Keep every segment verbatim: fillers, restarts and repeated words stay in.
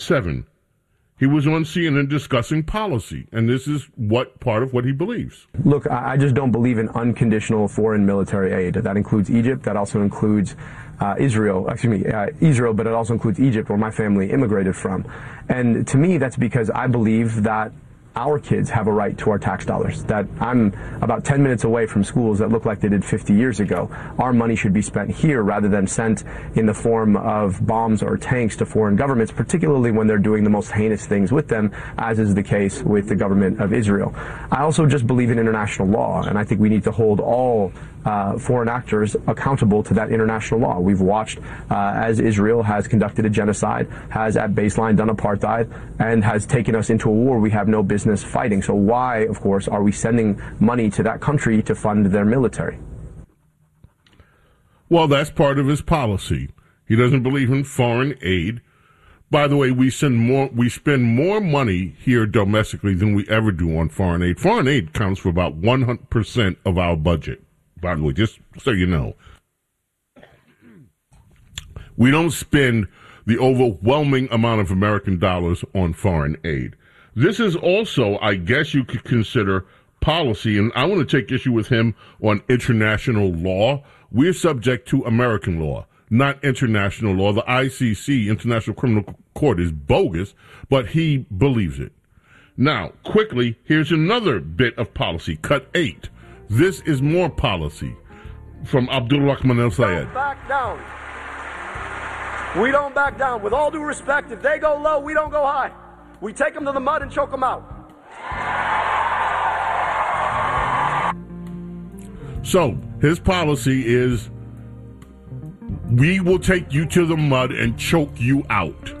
seven, he was on C N N discussing policy, and this is what part of what he believes. Look, I just don't believe in unconditional foreign military aid. That includes Egypt. That also includes uh, Israel. Excuse me, uh, Israel, but it also includes Egypt, where my family immigrated from. And to me, that's because I believe that our kids have a right to our tax dollars, that I'm about ten minutes away from schools that look like they did fifty years ago. Our money should be spent here rather than sent in the form of bombs or tanks to foreign governments, particularly when they're doing the most heinous things with them, as is the case with the government of Israel. I also just believe in international law, and I think we need to hold all Uh, foreign actors accountable to that international law. We've watched uh, as Israel has conducted a genocide, has at baseline done apartheid, and has taken us into a war we have no business fighting. So why, of course, are we sending money to that country to fund their military? Well, that's part of his policy. He doesn't believe in foreign aid. By the way, we send more, we spend more money here domestically than we ever do on foreign aid. Foreign aid counts for about one hundred percent of our budget. By the way, just so you know, we don't spend the overwhelming amount of American dollars on foreign aid. This is also, I guess you could consider policy, and I want to take issue with him on international law. We're subject to American law, not international law. The I C C, International Criminal Court, is bogus, but he believes it. Now, quickly, here's another bit of policy, cut eight. This is more policy from Abdul Rahman El Sayed. Don't back down. We don't back down. With all due respect, if they go low, we don't go high. We take them to the mud and choke them out. So, his policy is, we will take you to the mud and choke you out.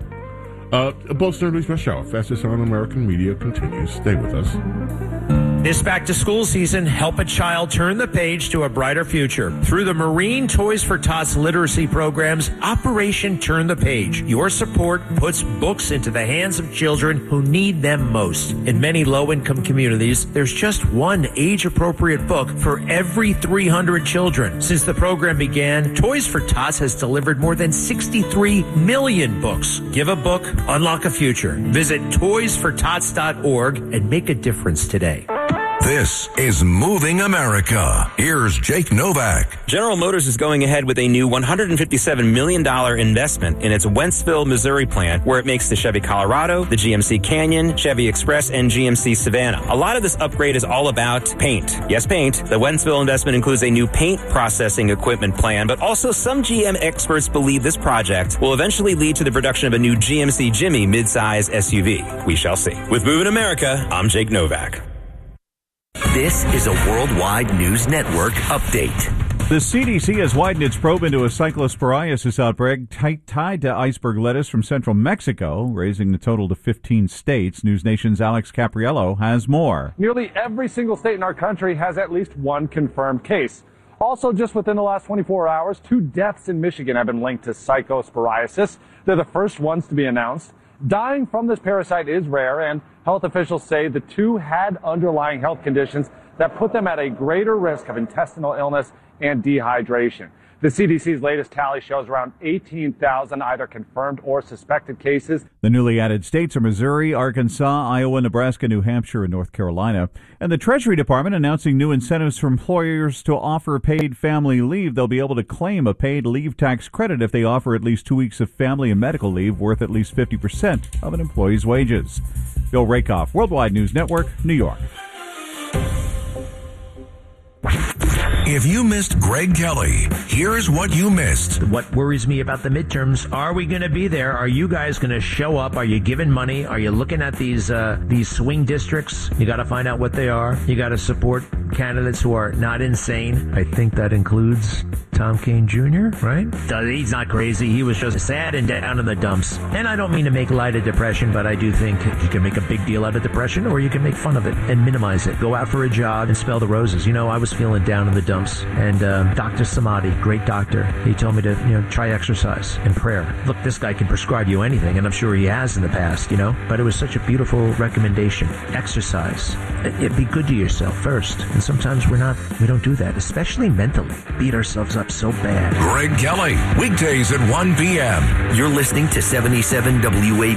Uh, Bo Snerdley's Rush Hour, fastest on American media, continues. Stay with us. This back-to-school season, help a child turn the page to a brighter future. Through the Marine Toys for Tots literacy programs, Operation Turn the Page. Your support puts books into the hands of children who need them most. In many low-income communities, there's just one age-appropriate book for every three hundred children. Since the program began, Toys for Tots has delivered more than sixty-three million books. Give a book, unlock a future. Visit toys for tots dot org and make a difference today. This is Moving America. Here's Jake Novak. General Motors is going ahead with a new one hundred fifty-seven million dollars investment in its Wentzville, Missouri plant, where it makes the Chevy Colorado, the G M C Canyon, Chevy Express, and G M C Savannah. A lot of this upgrade is all about paint. Yes, paint. The Wentzville investment includes a new paint processing equipment plan, but also some G M experts believe this project will eventually lead to the production of a new G M C Jimmy midsize S U V. We shall see. With Moving America, I'm Jake Novak. This is a Worldwide News Network update. The C D C has widened its probe into a cyclosporiasis outbreak t- tied to iceberg lettuce from central Mexico, raising the total to fifteen states. News Nation's Alex Capriello has more. Nearly every single state in our country has at least one confirmed case. Also, just within the last twenty-four hours, two deaths in Michigan have been linked to cyclosporiasis. They're the first ones to be announced. Dying from this parasite is rare, and health officials say the two had underlying health conditions that put them at a greater risk of intestinal illness and dehydration. The C D C's latest tally shows around eighteen thousand either confirmed or suspected cases. The newly added states are Missouri, Arkansas, Iowa, Nebraska, New Hampshire, and North Carolina. And the Treasury Department announcing new incentives for employers to offer paid family leave. They'll be able to claim a paid leave tax credit if they offer at least two weeks of family and medical leave worth at least fifty percent of an employee's wages. Bill Rakoff, Worldwide News Network, New York. If you missed Greg Kelly, here's what you missed. What worries me about the midterms, are we going to be there? Are you guys going to show up? Are you giving money? Are you looking at these uh, these swing districts? You got to find out what they are. You got to support candidates who are not insane. I think that includes Tom Kean Junior, right? He's not crazy. He was just sad and down in the dumps. And I don't mean to make light of depression, but I do think you can make a big deal out of depression, or you can make fun of it and minimize it. Go out for a jog and smell the roses. You know, I was feeling down in the dumps. And um, Doctor Samadi, great doctor, he told me to, you know, try exercise and prayer. Look, this guy can prescribe you anything, and I'm sure he has in the past, you know. But it was such a beautiful recommendation. Exercise. It, it, be good to yourself first. And sometimes we're not, we don't do that, especially mentally. Beat ourselves up up so bad. Greg Kelly, weekdays at one p.m. You're listening to seventy-seven W A